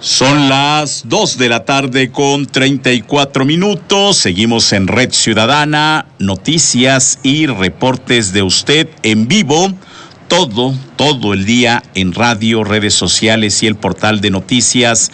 Son las 2 de la tarde con 34 minutos. Seguimos en Red Ciudadana, noticias y reportes de usted en vivo. Todo el día en radio, redes sociales y el portal de noticias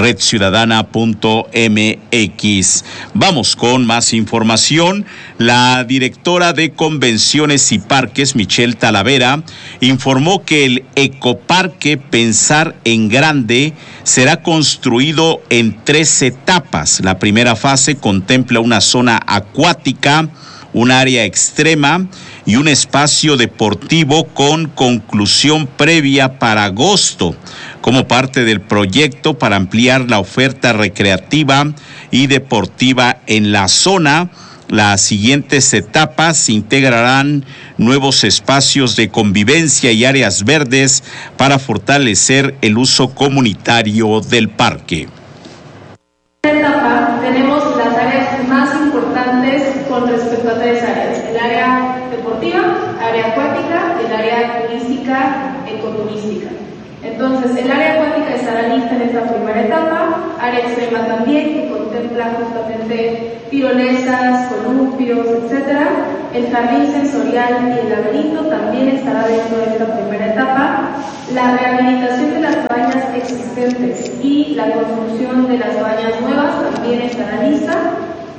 redciudadana.mx. Vamos con más información. La directora de Convenciones y Parques, Michelle Talavera, informó que el ecoparque Pensar en Grande será construido en 3 etapas. La primera fase contempla una zona acuática, un área extrema y un espacio deportivo con conclusión previa para agosto, como parte del proyecto para ampliar la oferta recreativa y deportiva en la zona. Las siguientes etapas integrarán nuevos espacios de convivencia y áreas verdes para fortalecer el uso comunitario del parque. En esta etapa tenemos las áreas más importantes con respecto a 3 áreas: el área deportiva, área acuática y el área turística, ecoturística. Entonces, el área acuática estará lista en esta primera etapa, área extrema también, que contempla justamente tirolesas, columpios, etc. El jardín sensorial y el laberinto también estará dentro de esta primera etapa. La rehabilitación de las bañas existentes y la construcción de las bañas nuevas también estará lista.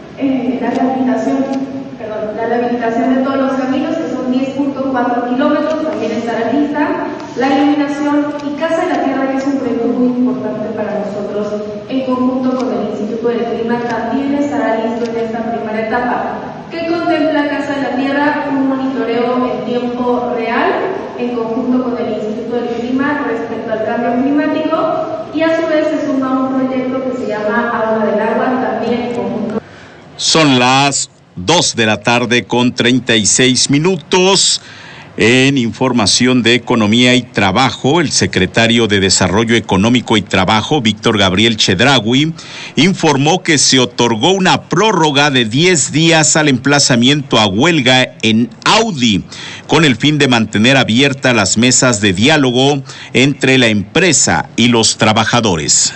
La rehabilitación de todos los caminos, que son 10.4 kilómetros, también estará lista. La iluminación y Casa de la Tierra, que es un proyecto muy importante para nosotros, en conjunto con el Instituto del Clima, también estará listo en esta primera etapa. ¿Qué contempla Casa de la Tierra? Un monitoreo en tiempo real, en conjunto con el Instituto del Clima, respecto al cambio climático, y a su vez se suma un proyecto que se llama Agua del Agua, también en conjunto. Son las 2 de la tarde con 36 minutos. En información de Economía y Trabajo, el secretario de Desarrollo Económico y Trabajo, Víctor Gabriel Chedraui, informó que se otorgó una prórroga de 10 días al emplazamiento a huelga en Audi, con el fin de mantener abiertas las mesas de diálogo entre la empresa y los trabajadores.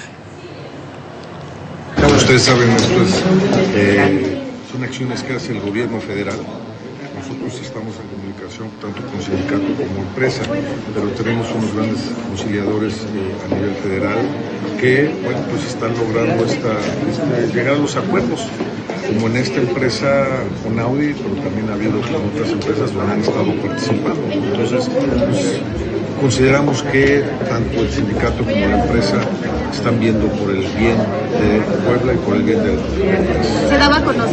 Como ustedes saben, son acciones que hace el gobierno federal. Nosotros estamos en comunicación tanto con sindicato como empresa, pero tenemos unos grandes conciliadores a nivel federal que, pues están logrando llegar a los acuerdos, como en esta empresa con Audi, pero también ha habido con otras empresas donde han estado participando. Entonces, pues, consideramos que tanto el sindicato como la empresa están viendo por el bien de Puebla y por el bien de la empresa. Se daba a conocer.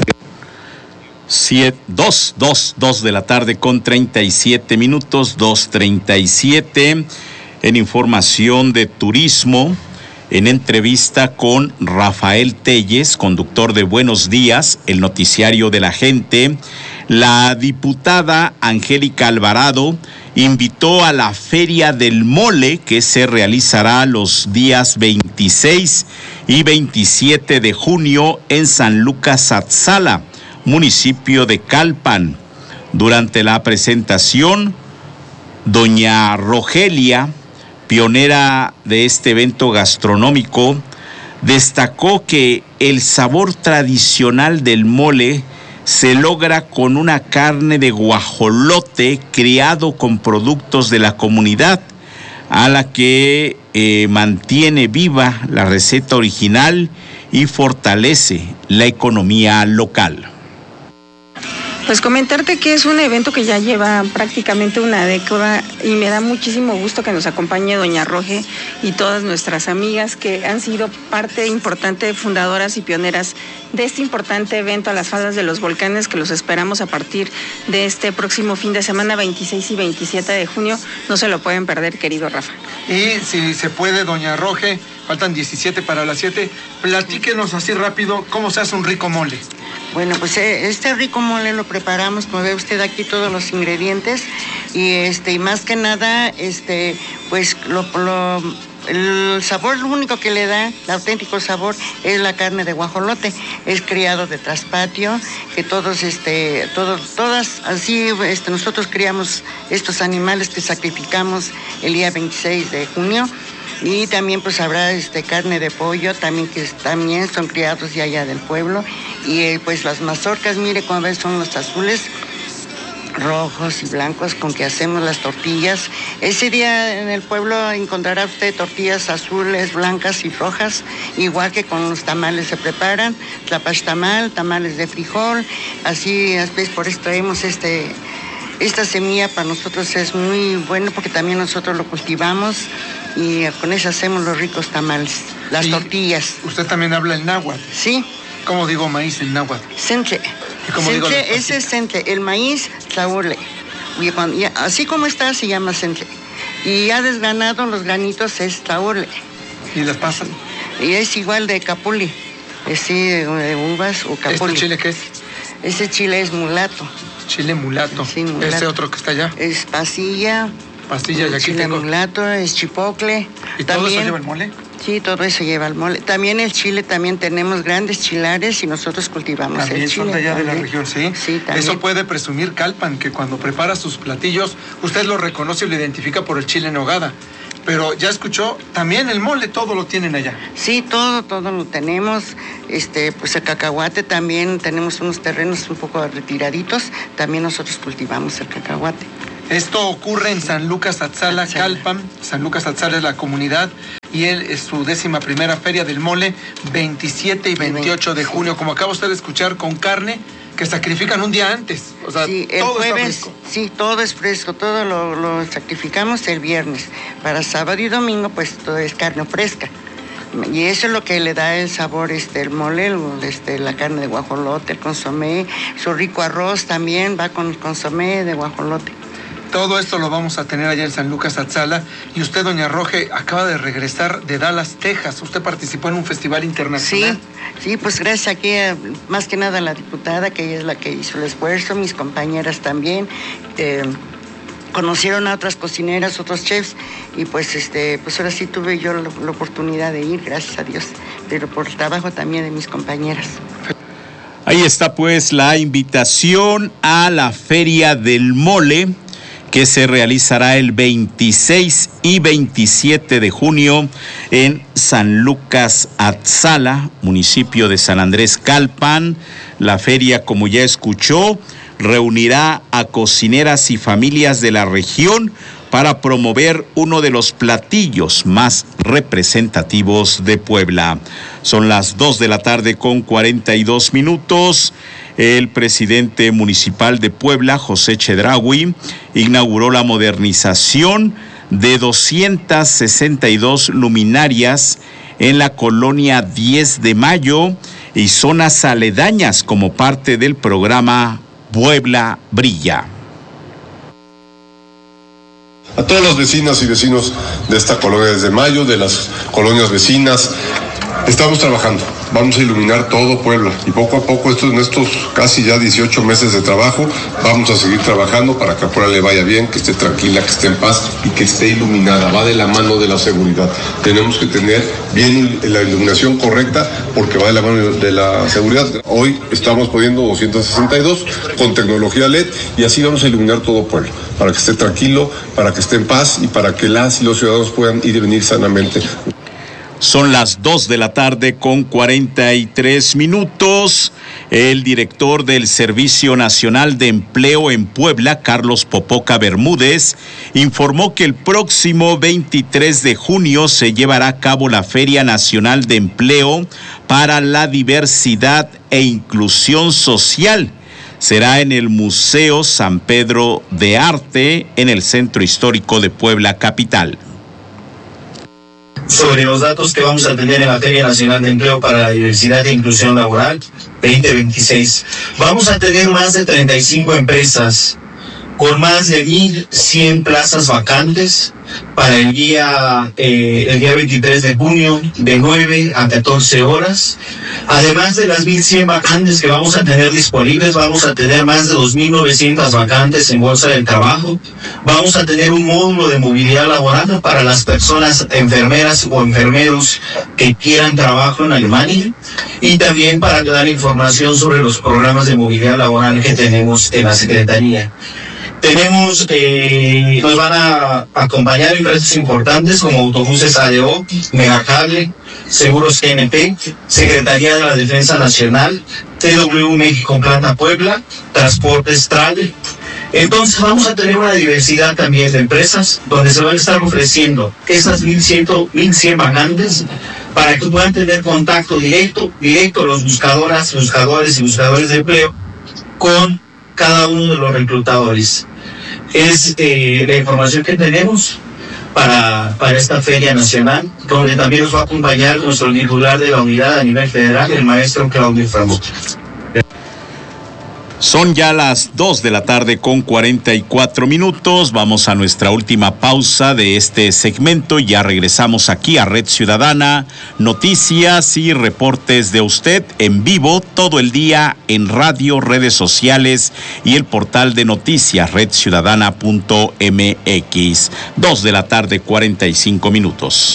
2 de la tarde con 37 minutos, 2:37. En información de turismo, en entrevista con Rafael Telles, conductor de Buenos Días, el noticiario de la gente, la diputada Angélica Alvarado invitó a la Feria del Mole, que se realizará los días 26 y 27 de junio en San Lucas Atzala, municipio de Calpan. Durante la presentación, doña Rogelia, pionera de este evento gastronómico, destacó que el sabor tradicional del mole se logra con una carne de guajolote criado con productos de la comunidad, a la que mantiene viva la receta original y fortalece la economía local. Pues comentarte que es un evento que ya lleva prácticamente una década y me da muchísimo gusto que nos acompañe doña Roge y todas nuestras amigas que han sido parte importante, fundadoras y pioneras de este importante evento a las faldas de los volcanes, que los esperamos a partir de este próximo fin de semana, 26 y 27 de junio. No se lo pueden perder, querido Rafa. Y si se puede, doña Roge, faltan 17 para las 7, platíquenos así rápido cómo se hace un rico mole. Bueno, pues este rico mole lo preparamos, como ve usted aquí todos los ingredientes, y más que nada, pues el sabor, lo único que le da, el auténtico sabor, es la carne de guajolote. Es criado de traspatio, que todas así, nosotros criamos estos animales que sacrificamos el día 26 de junio. Y también pues habrá carne de pollo, también que también son criados de allá del pueblo. Y pues las mazorcas, mire cómo ven, son los azules, rojos y blancos con que hacemos las tortillas. Ese día en el pueblo encontrará usted tortillas azules, blancas y rojas, igual que con los tamales se preparan, tlapaxtamal, tamales de frijol, así por eso traemos esta semilla. Para nosotros es muy bueno porque también nosotros lo cultivamos y con eso hacemos los ricos tamales, las tortillas. ¿Usted también habla el náhuatl? Sí. ¿Cómo digo maíz en náhuatl? Sentle. Sentle, ese es sentle. El maíz, tlaule. Así como está, se llama sentle. Y ya desgranado, los granitos es tlaule. ¿Y las pasas? Y es igual de capuli. Es de uvas o capuli. ¿Este chile qué es? Ese chile es mulato. Chile mulato. Sí, mulato. ¿Ese otro que está allá? Es pasilla. Pastillas, y aquí chile tengo. Mulato, es chipocle. ¿Y todo eso lleva el mole? Sí, todo eso lleva el mole. También el chile, también tenemos grandes chilares y nosotros cultivamos también el chile. Son de allá de la región, ¿sí? Sí, también. Eso puede presumir Calpan, que cuando prepara sus platillos, usted lo reconoce y lo identifica por el chile en nogada. Pero ya escuchó, también el mole, todo lo tienen allá. Sí, todo lo tenemos. Pues el cacahuate también, tenemos unos terrenos un poco retiraditos, también nosotros cultivamos el cacahuate. Esto ocurre en San Lucas Atzala, Calpan. San Lucas Atzala es la comunidad y él es su 11ª Feria del Mole, 27 y 28 de junio. Como acaba usted de escuchar, con carne que sacrifican un día antes. O sea, sí, el todo jueves, está fresco. Sí, todo es fresco, todo lo sacrificamos el viernes. Para sábado y domingo, pues todo es carne fresca. Y eso es lo que le da el sabor, el mole, la carne de guajolote, el consomé, su rico arroz también va con el consomé de guajolote. Todo esto lo vamos a tener allá en San Lucas Atzala. Y usted, doña Roge, acaba de regresar de Dallas, Texas. Usted participó en un festival internacional. Sí, pues gracias aquí, más que nada a la diputada, que ella es la que hizo el esfuerzo, mis compañeras también. Conocieron a otras cocineras, otros chefs, y pues ahora sí tuve yo la oportunidad de ir, gracias a Dios, pero por el trabajo también de mis compañeras. Ahí está pues la invitación a la Feria del Mole, que se realizará el 26 y 27 de junio en San Lucas Atzala, municipio de San Andrés Calpan. La feria, como ya escuchó, reunirá a cocineras y familias de la región para promover uno de los platillos más representativos de Puebla. Son las 2:42 p.m. El presidente municipal de Puebla, José Chedraui, inauguró la modernización de 262 luminarias en la colonia 10 de Mayo y zonas aledañas como parte del programa Puebla Brilla. A todas las vecinas y vecinos de esta colonia 10 de Mayo, de las colonias vecinas, estamos trabajando. Vamos a iluminar todo Puebla y poco a poco, en estos casi ya 18 meses de trabajo, vamos a seguir trabajando para que a Puebla le vaya bien, que esté tranquila, que esté en paz y que esté iluminada. Va de la mano de la seguridad. Tenemos que tener bien la iluminación correcta porque va de la mano de la seguridad. Hoy estamos poniendo 262 con tecnología LED y así vamos a iluminar todo Puebla, para que esté tranquilo, para que esté en paz y para que las y los ciudadanos puedan ir y venir sanamente. Son las 2:43 p.m. El director del Servicio Nacional de Empleo en Puebla, Carlos Popoca Bermúdez, informó que el próximo 23 de junio se llevará a cabo la Feria Nacional de Empleo para la Diversidad e Inclusión Social. Será en el Museo San Pedro de Arte, en el Centro Histórico de Puebla Capital. Sobre los datos que vamos a tener en la Feria Nacional de Empleo para la Diversidad e Inclusión Laboral 2026. Vamos a tener más de 35 empresas con más de 1,100 plazas vacantes para el día 23 de junio de 9 a 14 horas. Además de las 1,100 vacantes que vamos a tener disponibles, vamos a tener más de 2,900 vacantes en Bolsa del Trabajo. Vamos a tener un módulo de movilidad laboral para las personas enfermeras o enfermeros que quieran trabajo en Alemania y también para dar información sobre los programas de movilidad laboral que tenemos en la Secretaría. Tenemos, nos van a acompañar empresas importantes como Autobuses ADO, Megacable, Seguros GNP, Secretaría de la Defensa Nacional, TW México Planta Puebla, Transportes Trale. Entonces vamos a tener una diversidad también de empresas donde se van a estar ofreciendo esas 1,100 vacantes para que puedan tener contacto directo los buscadores y buscadores de empleo con cada uno de los reclutadores. Es la información que tenemos para esta Feria Nacional, donde también nos va a acompañar nuestro titular de la unidad a nivel federal, el maestro Claudio Franco. Son ya las 2:44 p.m. Vamos a nuestra última pausa de este segmento y ya regresamos aquí a Red Ciudadana, noticias y reportes de usted en vivo todo el día en radio, redes sociales y el portal de noticias redciudadana.mx. 2:45 p.m.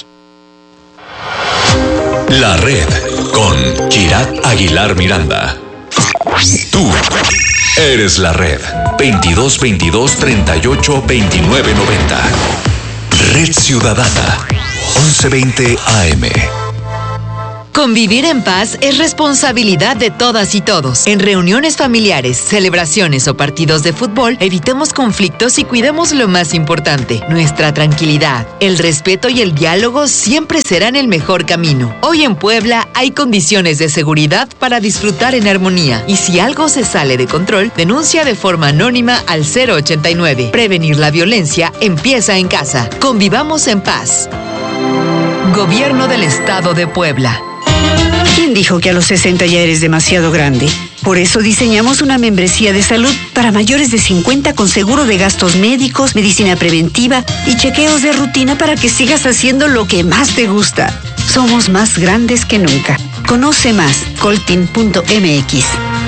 La Red con Kirat Aguilar Miranda. Tú eres la Red. 2222 38 29 90. Red Ciudadana 1120 AM. Convivir en paz es responsabilidad de todas y todos. En reuniones familiares, celebraciones o partidos de fútbol, evitemos conflictos y cuidemos lo más importante, nuestra tranquilidad. El respeto y el diálogo siempre serán el mejor camino. Hoy en Puebla hay condiciones de seguridad para disfrutar en armonía. Y si algo se sale de control, denuncia de forma anónima al 089. Prevenir la violencia empieza en casa. Convivamos en paz. Gobierno del Estado de Puebla. ¿Quién dijo que a los 60 ya eres demasiado grande? Por eso diseñamos una membresía de salud para mayores de 50 con seguro de gastos médicos, medicina preventiva y chequeos de rutina para que sigas haciendo lo que más te gusta. Somos más grandes que nunca. Conoce más, coltin.mx.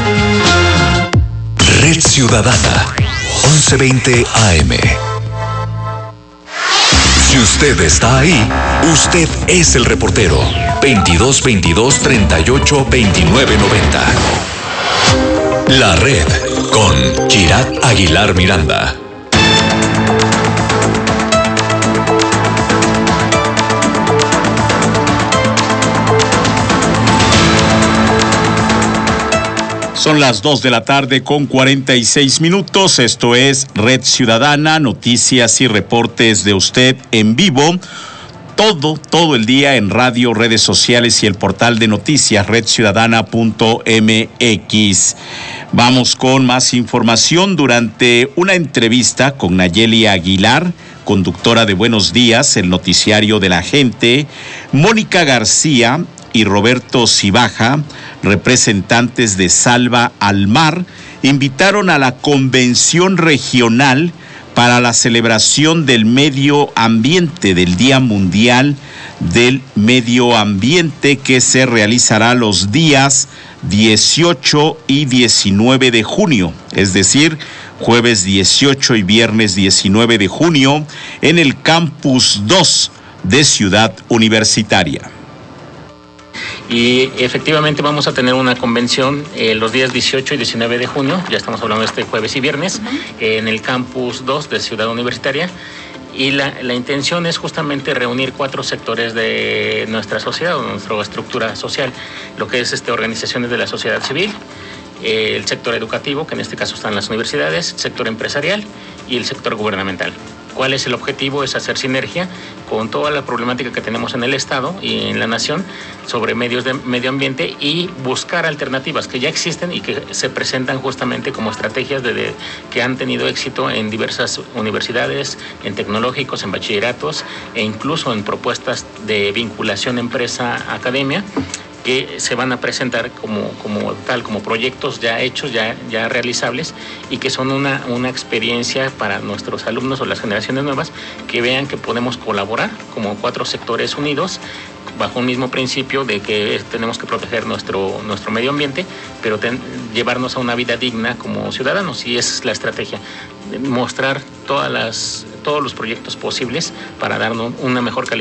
Red Ciudadana 1120 AM. Si usted está ahí, usted es el reportero. 2222 38 29 90. La Red con Kirat Aguilar Miranda. Son las 2:46 p.m. Esto es Red Ciudadana, noticias y reportes de usted en vivo. Todo el día en radio, redes sociales y el portal de noticias redciudadana.mx. Vamos con más información. Durante una entrevista con Nayeli Aguilar, conductora de Buenos Días, el noticiario de la gente, Mónica García y Roberto Cibaja, representantes de Salva al Mar, invitaron a la Convención Regional para la celebración del medio ambiente, del Día Mundial del Medio Ambiente, que se realizará los días 18 y 19 de junio, es decir, jueves 18 y viernes 19 de junio, en el Campus 2 de Ciudad Universitaria. Y efectivamente vamos a tener una convención los días 18 y 19 de junio, ya estamos hablando de este jueves y viernes, en el Campus 2 de Ciudad Universitaria. Y la intención es justamente reunir 4 sectores de nuestra sociedad, o nuestra estructura social, lo que es organizaciones de la sociedad civil, el sector educativo, que en este caso están las universidades, el sector empresarial y el sector gubernamental. ¿Cuál es el objetivo? Es hacer sinergia con toda la problemática que tenemos en el Estado y en la Nación sobre medios de medio ambiente y buscar alternativas que ya existen y que se presentan justamente como estrategias que han tenido éxito en diversas universidades, en tecnológicos, en bachilleratos e incluso en propuestas de vinculación empresa-academia, que se van a presentar como proyectos ya hechos, ya realizables, y que son una experiencia para nuestros alumnos o las generaciones nuevas, que vean que podemos colaborar como 4 sectores unidos bajo un mismo principio de que tenemos que proteger nuestro medio ambiente, pero llevarnos a una vida digna como ciudadanos, y esa es la estrategia, mostrar todos los proyectos posibles para darnos una mejor calidad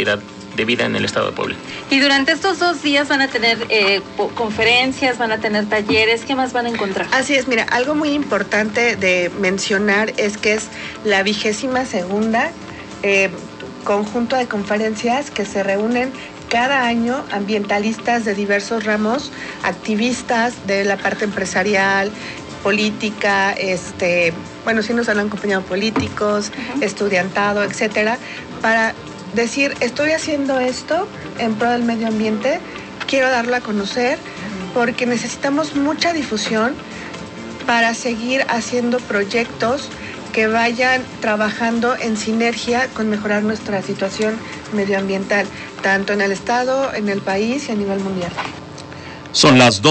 de vida en el estado de Puebla. Y durante estos 2 días van a tener conferencias, van a tener talleres, ¿qué más van a encontrar? Así es, mira, algo muy importante de mencionar es que es la 22ª conjunto de conferencias que se reúnen cada año ambientalistas de diversos ramos, activistas de la parte empresarial, política, sí nos han acompañado políticos, estudiantado, etcétera, para decir, estoy haciendo esto en pro del medio ambiente, quiero darlo a conocer, porque necesitamos mucha difusión para seguir haciendo proyectos que vayan trabajando en sinergia con mejorar nuestra situación medioambiental, tanto en el Estado, en el país y a nivel mundial. Son las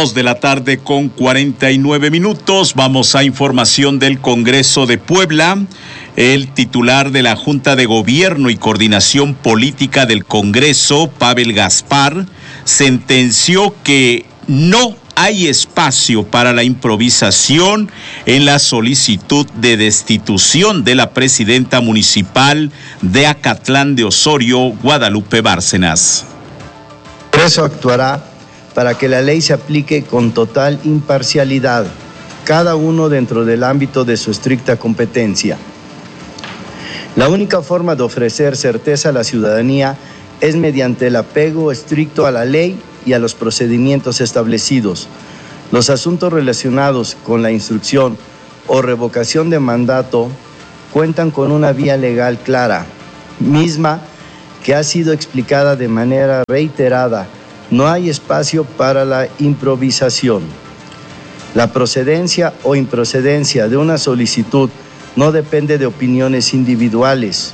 2:49 p.m. Vamos a información del Congreso de Puebla. El titular de la Junta de Gobierno y Coordinación Política del Congreso, Pavel Gaspar, sentenció que no hay espacio para la improvisación en la solicitud de destitución de la presidenta municipal de Acatlán de Osorio, Guadalupe Bárcenas. El Congreso actuará para que la ley se aplique con total imparcialidad, cada uno dentro del ámbito de su estricta competencia. La única forma de ofrecer certeza a la ciudadanía es mediante el apego estricto a la ley y a los procedimientos establecidos. Los asuntos relacionados con la instrucción o revocación de mandato cuentan con una vía legal clara, misma que ha sido explicada de manera reiterada. No hay espacio para la improvisación. La procedencia o improcedencia de una solicitud no depende de opiniones individuales.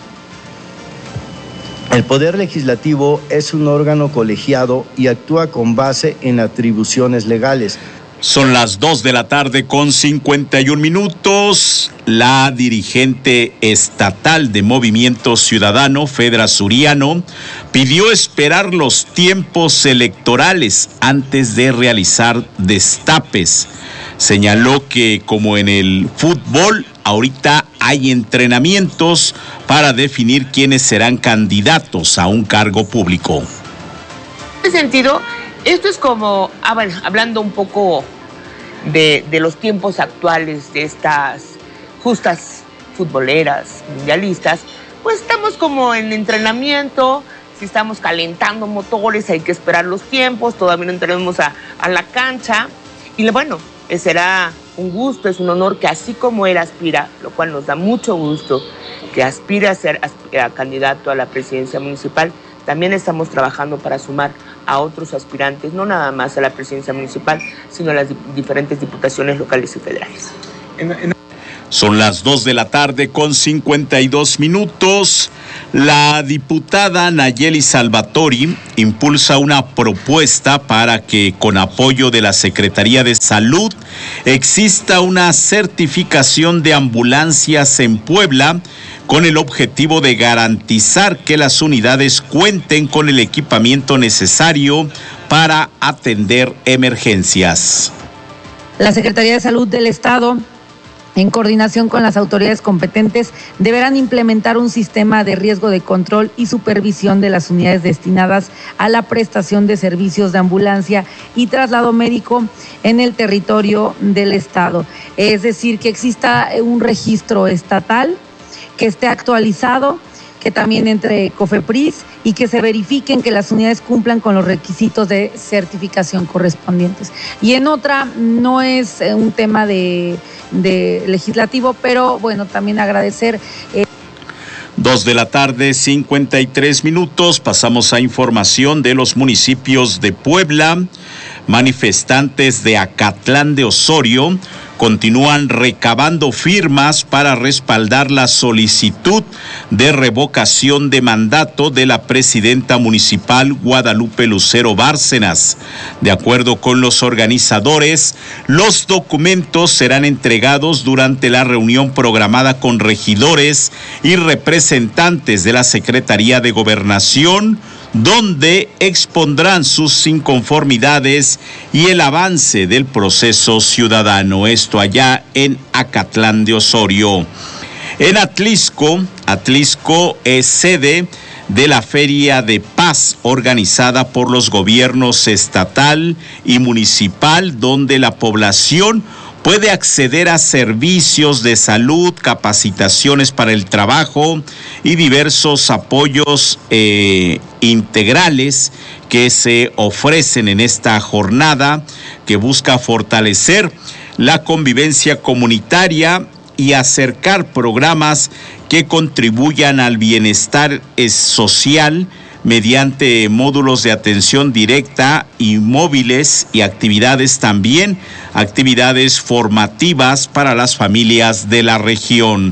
El Poder Legislativo es un órgano colegiado y actúa con base en atribuciones legales. Son las 2:51 p.m. La dirigente estatal de Movimiento Ciudadano, Fedra Suriano, pidió esperar los tiempos electorales antes de realizar destapes. Señaló que, como en el fútbol, ahorita hay entrenamientos para definir quiénes serán candidatos a un cargo público. En ese sentido, esto es como, hablando un poco de los tiempos actuales de estas justas futboleras, mundialistas, pues estamos como en entrenamiento, si estamos calentando motores, hay que esperar los tiempos, todavía no entremos a la cancha, y bueno, será un gusto, es un honor que así como él aspira, lo cual nos da mucho gusto, que aspira a ser candidato a la presidencia municipal, también estamos trabajando para sumar a otros aspirantes, no nada más a la presidencia municipal, sino a las diferentes diputaciones locales y federales. Son las 2:52 p.m. La diputada Nayeli Salvatori impulsa una propuesta para que, con apoyo de la Secretaría de Salud, exista una certificación de ambulancias en Puebla, con el objetivo de garantizar que las unidades cuenten con el equipamiento necesario para atender emergencias. La Secretaría de Salud del Estado, en coordinación con las autoridades competentes, deberán implementar un sistema de riesgo de control y supervisión de las unidades destinadas a la prestación de servicios de ambulancia y traslado médico en el territorio del Estado. Es decir, que exista un registro estatal que esté actualizado, que también entre COFEPRIS y que se verifiquen que las unidades cumplan con los requisitos de certificación correspondientes. Y en otra, no es un tema de legislativo, pero bueno, también agradecer. 2:53 p.m. Pasamos a información de los municipios de Puebla. Manifestantes de Acatlán de Osorio continúan recabando firmas para respaldar la solicitud de revocación de mandato de la presidenta municipal Guadalupe Lucero Bárcenas. De acuerdo con los organizadores, los documentos serán entregados durante la reunión programada con regidores y representantes de la Secretaría de Gobernación, donde expondrán sus inconformidades y el avance del proceso ciudadano. Esto allá en Acatlán de Osorio. En Atlisco es sede de la Feria de Paz Paz, organizada por los gobiernos estatal y municipal, donde la población puede acceder a servicios de salud, capacitaciones para el trabajo y diversos apoyos integrales que se ofrecen en esta jornada que busca fortalecer la convivencia comunitaria y acercar programas que contribuyan al bienestar social mediante módulos de atención directa y móviles y actividades formativas para las familias de la región.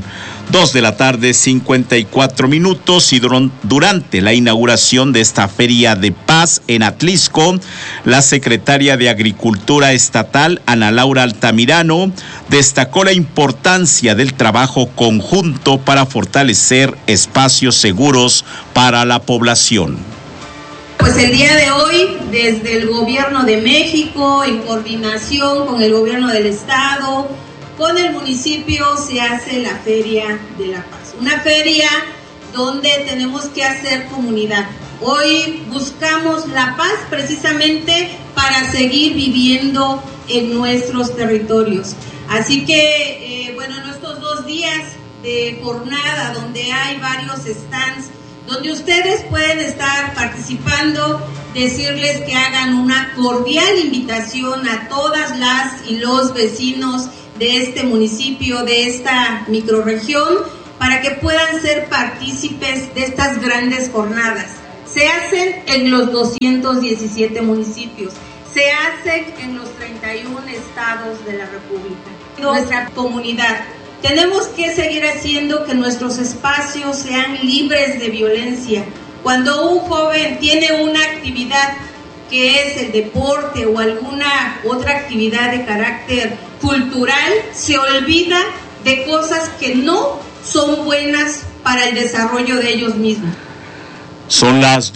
2:54 p.m. y durante la inauguración de esta Feria de Paz en Atlisco, la secretaria de Agricultura Estatal, Ana Laura Altamirano, destacó la importancia del trabajo conjunto para fortalecer espacios seguros para la población. Pues el día de hoy, desde el Gobierno de México, en coordinación con el Gobierno del Estado, con el municipio, se hace la Feria de la Paz. Una feria donde tenemos que hacer comunidad. Hoy buscamos la paz precisamente para seguir viviendo en nuestros territorios. Así que, en estos 2 días de jornada donde hay varios stands, donde ustedes pueden estar participando, decirles que hagan una cordial invitación a todas las y los vecinos de este municipio, de esta microrregión, para que puedan ser partícipes de estas grandes jornadas. Se hacen en los 217 municipios, se hacen en los 31 estados de la República. Nuestra comunidad, tenemos que seguir haciendo que nuestros espacios sean libres de violencia. Cuando un joven tiene una actividad que es el deporte o alguna otra actividad de carácter cultural, se olvida de cosas que no son buenas para el desarrollo de ellos mismos. Son las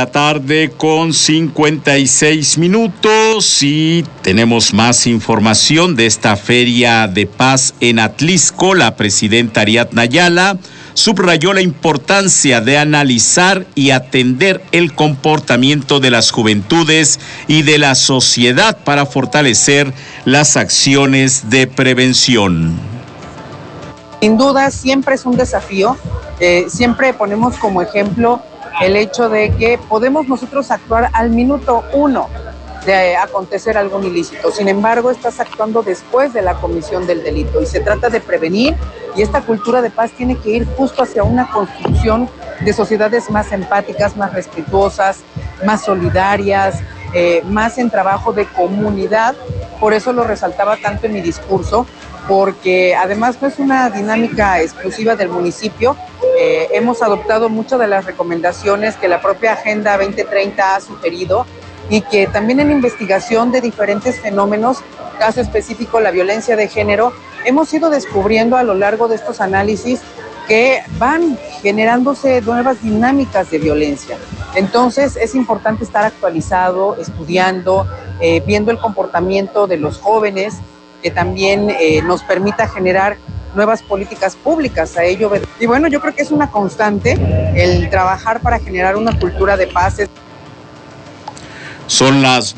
2:56 p.m. y tenemos más información de esta Feria de Paz en Atlisco. La presidenta Ariadna Ayala subrayó la importancia de analizar y atender el comportamiento de las juventudes y de la sociedad para fortalecer las acciones de prevención. Sin duda, siempre es un desafío. Siempre ponemos como ejemplo el hecho de que podemos nosotros actuar al minuto 1 de acontecer algún ilícito. Sin embargo, estás actuando después de la comisión del delito y se trata de prevenir, y esta cultura de paz tiene que ir justo hacia una construcción de sociedades más empáticas, más respetuosas, más solidarias, más en trabajo de comunidad. Por eso lo resaltaba tanto en mi discurso, porque además no es una dinámica exclusiva del municipio. Hemos adoptado muchas de las recomendaciones que la propia Agenda 2030 ha sugerido, y que también en investigación de diferentes fenómenos, caso específico la violencia de género, hemos ido descubriendo a lo largo de estos análisis que van generándose nuevas dinámicas de violencia. Entonces es importante estar actualizado, estudiando, viendo el comportamiento de los jóvenes, que también nos permita generar nuevas políticas públicas a ello. Y bueno, yo creo que es una constante el trabajar para generar una cultura de paz. Son las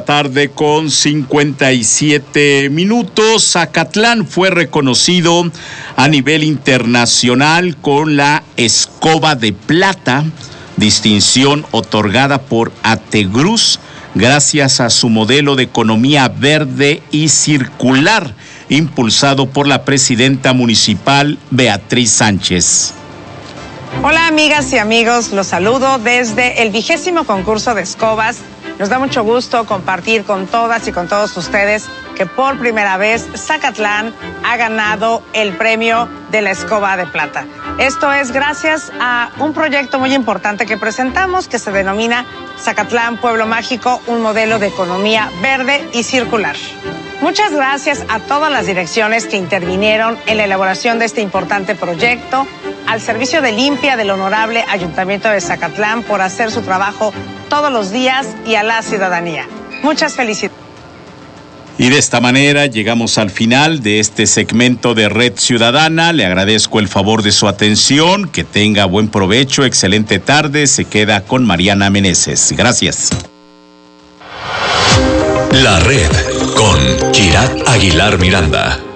2:57 p.m. Zacatlán fue reconocido a nivel internacional con la Escoba de Plata, distinción otorgada por Ategrus, gracias a su modelo de economía verde y circular, impulsado por la presidenta municipal Beatriz Sánchez. Hola amigas y amigos, los saludo desde el 20º concurso de escobas. Nos da mucho gusto compartir con todas y con todos ustedes que por primera vez Zacatlán ha ganado el premio de la Escoba de Plata. Esto es gracias a un proyecto muy importante que presentamos que se denomina Zacatlán Pueblo Mágico, un modelo de economía verde y circular. Muchas gracias a todas las direcciones que intervinieron en la elaboración de este importante proyecto, al Servicio de Limpia del Honorable Ayuntamiento de Zacatlán por hacer su trabajo todos los días y a la ciudadanía. Muchas felicidades. Y de esta manera llegamos al final de este segmento de Red Ciudadana. Le agradezco el favor de su atención. Que tenga buen provecho, excelente tarde. Se queda con Mariana Meneses. Gracias. La Red con Kirat Aguilar Miranda.